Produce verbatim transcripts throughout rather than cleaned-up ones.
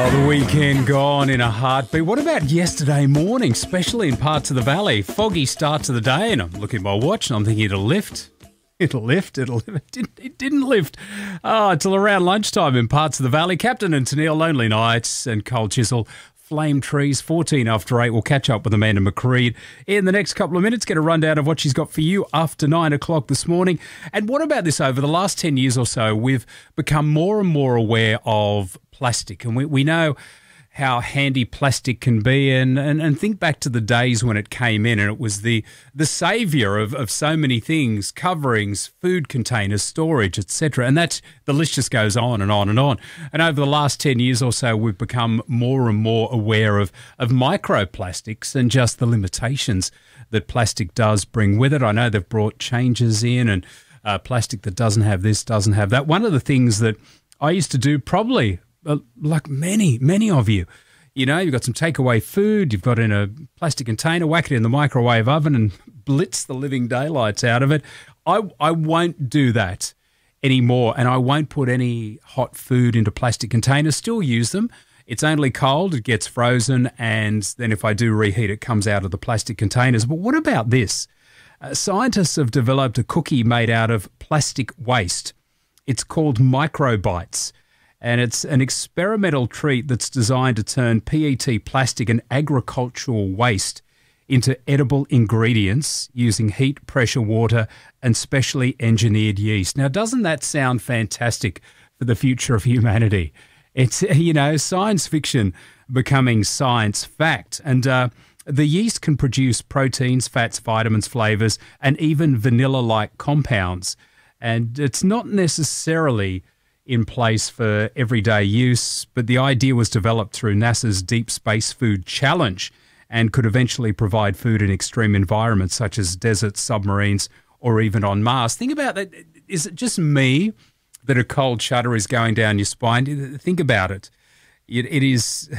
Oh, the weekend gone in a heartbeat. What about yesterday morning, especially in parts of the valley? Foggy start to the day, and I'm looking at my watch and I'm thinking it'll lift. It'll lift. It'll lift. It didn't, it didn't lift oh, until around lunchtime in parts of the valley. Captain and Tennille, lonely nights and cold chisel. Flame trees, fourteen after eight. We'll catch up with Amanda McCreed in the next couple of minutes, get a rundown of what she's got for you after nine o'clock this morning. And what about this? Over the last ten years or so, we've become more and more aware of plastic. And we, we know how handy plastic can be, and, and, and think back to the days when it came in and it was the the saviour of, of so many things, coverings, food containers, storage, et cetera. And that's, the list just goes on and on and on. And over the last ten years or so, we've become more and more aware of, of microplastics and just the limitations that plastic does bring with it. I know they've brought changes in, and uh, plastic that doesn't have this, doesn't have that. One of the things that I used to do, probably Uh, like many, many of you, you know, you've got some takeaway food, you've got in a plastic container, whack it in the microwave oven and blitz the living daylights out of it. I, I won't do that anymore, and I won't put any hot food into plastic containers. Still use them. It's only cold, it gets frozen, and then if I do reheat, it comes out of the plastic containers. But what about this? Uh, scientists have developed a cookie made out of plastic waste. It's called Microbites. And it's an experimental treat that's designed to turn P E T plastic and agricultural waste into edible ingredients using heat, pressure, water, and specially engineered yeast. Now, doesn't that sound fantastic for the future of humanity? It's, you know, science fiction becoming science fact. And uh, the yeast can produce proteins, fats, vitamins, flavors, and even vanilla-like compounds. And it's not necessarily in place for everyday use, but the idea was developed through NASA's Deep Space Food Challenge and could eventually provide food in extreme environments such as deserts, submarines, or even on Mars. Think about that. Is it just me that a cold shudder is going down your spine? Think about it. It, it is...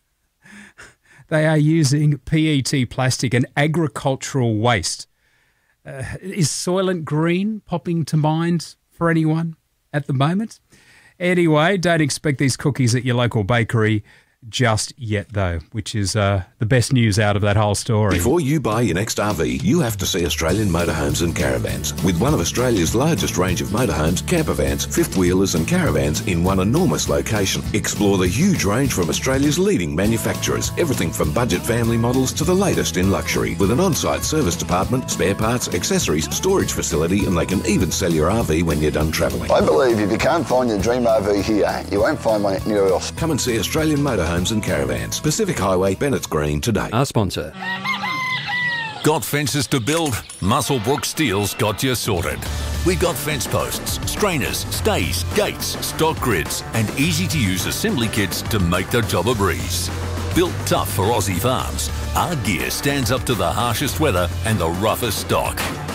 They are using P E T plastic and agricultural waste. Uh, is Soylent Green popping to mind for anyone at the moment? Anyway, don't expect these cookies at your local bakery just yet, though, which is uh, the best news out of that whole story. Before you buy your next R V, you have to see Australian Motorhomes and Caravans. With one of Australia's largest range of motorhomes, campervans, fifth-wheelers and caravans in one enormous location. Explore the huge range from Australia's leading manufacturers. Everything from budget family models to the latest in luxury. With an on-site service department, spare parts, accessories, storage facility, and they can even sell your R V when you're done travelling. I believe if you can't find your dream R V here, you won't find one anywhere else. Come and see Australian Motorhomes and Caravans. Pacific Highway, Bennett's Green today. Our sponsor. Got fences to build? Muswellbrook Steel's got you sorted. We've got fence posts, strainers, stays, gates, stock grids, and easy-to-use assembly kits to make the job a breeze. Built tough for Aussie farms, our gear stands up to the harshest weather and the roughest stock.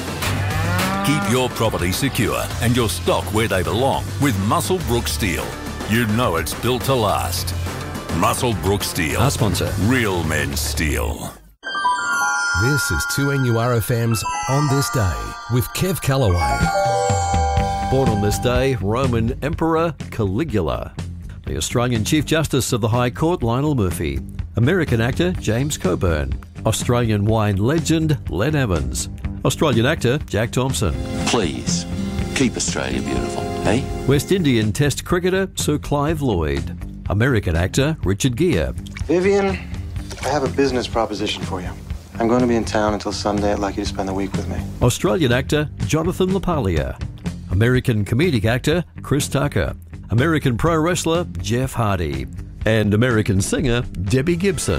Keep your property secure and your stock where they belong with Muswellbrook Steel. You know it's built to last. Muswellbrook Steel. Our sponsor. Real men steel. This is two N U R F M's On This Day with Kev Callaway. Born on this day, Roman Emperor Caligula. The Australian Chief Justice of the High Court, Lionel Murphy. American actor, James Coburn. Australian wine legend, Len Evans. Australian actor, Jack Thompson. Please, keep Australia beautiful, eh? West Indian Test cricketer, Sir Clive Lloyd. American actor, Richard Gere. Vivian, I have a business proposition for you. I'm going to be in town until Sunday. I'd like you to spend the week with me. Australian actor, Jonathan LaPaglia. American comedic actor, Chris Tucker. American pro wrestler, Jeff Hardy. And American singer, Debbie Gibson.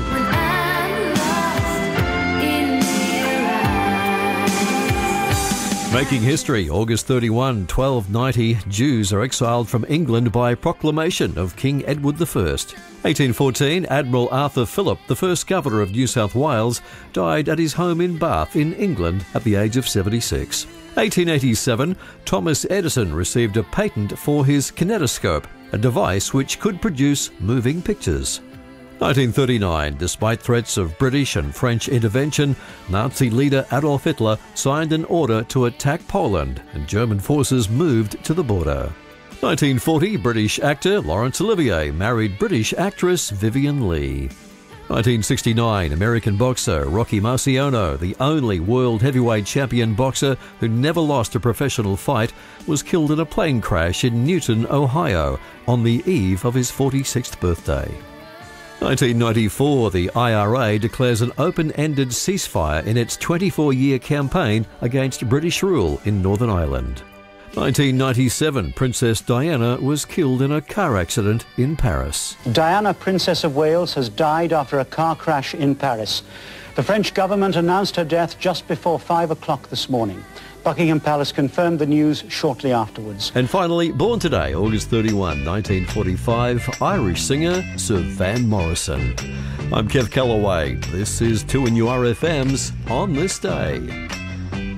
Making history, August thirty-first, twelve ninety, Jews are exiled from England by proclamation of King Edward the First. eighteen fourteen, Admiral Arthur Phillip, the first governor of New South Wales, died at his home in Bath in England at the age of seventy-six. eighteen eighty-seven, Thomas Edison received a patent for his kinetoscope, a device which could produce moving pictures. nineteen thirty-nine, despite threats of British and French intervention, Nazi leader Adolf Hitler signed an order to attack Poland and German forces moved to the border. nineteen forty, British actor Laurence Olivier married British actress Vivian Leigh. nineteen sixty-nine, American boxer Rocky Marciano, the only world heavyweight champion boxer who never lost a professional fight, was killed in a plane crash in Newton, Ohio, on the eve of his forty-sixth birthday. nineteen ninety-four, the I R A declares an open-ended ceasefire in its twenty-four-year campaign against British rule in Northern Ireland. nineteen ninety-seven, Princess Diana was killed in a car accident in Paris. Diana, Princess of Wales, has died after a car crash in Paris. The French government announced her death just before five o'clock this morning. Buckingham Palace confirmed the news shortly afterwards. And finally, born today, August thirty-first, nineteen forty-five, Irish singer Sir Van Morrison. I'm Kev Callaway. This is two N U R F M's On This Day.